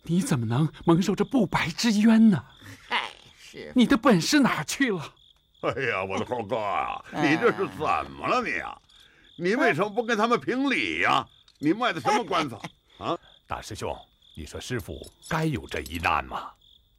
你怎么能蒙受这不白之冤呢？ 嗨，是你的本事哪去了？ 哎呀，我的猴哥啊，你这是怎么了你啊？你为什么不跟他们评理呀？你卖的什么关子啊？ 大师兄，你说师傅该有这一难吗？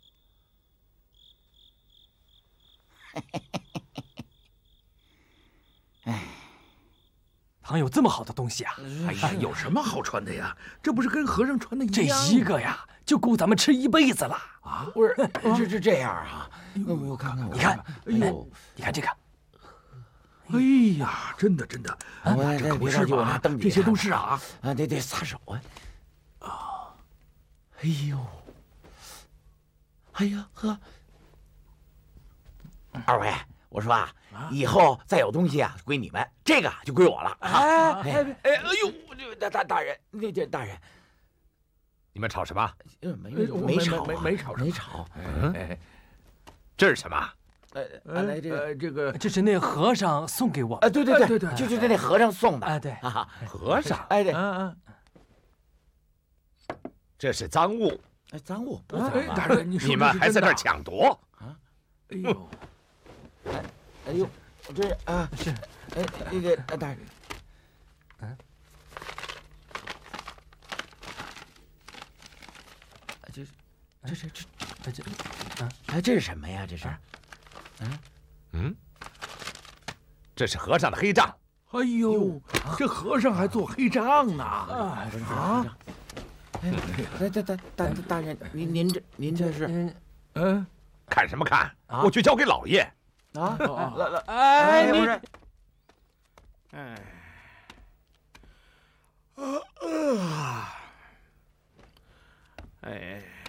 堂有这么好的东西啊！ 哎呀，有什么好穿的呀？这不是跟和尚穿的一这样？ 一个呀，就够咱们吃一辈子了啊！ 不是这样啊！我看看， 你看， 哎呦， 你看这个。 哎呀，真的， 这可不是吧？这些都是啊！ 得擦手啊！哎呦，哎呀呵！二位，我说啊，以后再有东西啊归你们，这个就归我了。哎呦，大人，这大人， 你们吵什么？ 没吵。 这是什么？ 这是那和尚送给我。 对，就是那和尚送的。 对， 和尚。 对， 这是赃物。 赃物？ 大人， 你们还在这儿抢夺？ 哎呦， 哎呦，这啊是，那个大人，这是什么呀？这是， 这是和尚的黑账。 哎呦，这和尚还做黑账呢！ 大人，您这是， 看什么看？我去交给老爷。 不是， 哎。